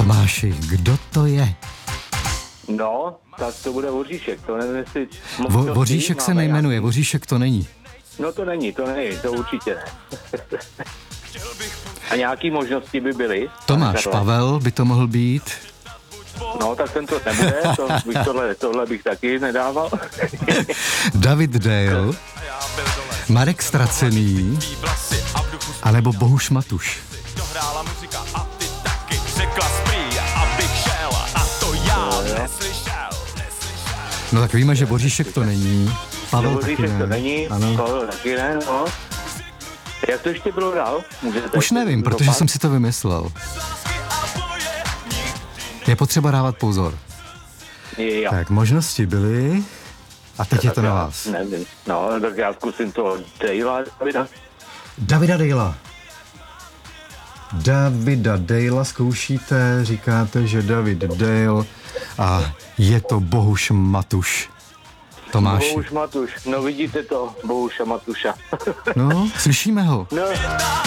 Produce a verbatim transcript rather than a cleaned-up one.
Tomáši, kdo to je? No, tak to bude Voříšek, to nevím, jestli... Vo, Voříšek se nejmenuje, Voříšek to není. No to není, to není, to určitě ne. A nějaký možnosti by byly? Tomáš Pavel by to mohl být. No, tak ten to nebude, to bych tohle, tohle bych taky nedával. David Dale, Marek Stracený, anebo Bohuš Matuš. No tak víme, že Boříšek to není, Pavel no, taky ne. to není, ano. Pavel taky ne, no. Jak to ještě bylo dál? Můžete Už nevím, protože dopad? jsem si to vymyslel. Je potřeba dávat pozor. Jo. Tak, možnosti byly a teď to je to na já, vás. Nevím, no, tak já zkusím to Dale, Davida. Davida Dale. Davida Dale zkoušíte, říkáte, že David Dale a je to Bohuš Matuš. Tomáši. Bohuš Matuš, no vidíte to, Bohuša Matuša. No, slyšíme ho. No.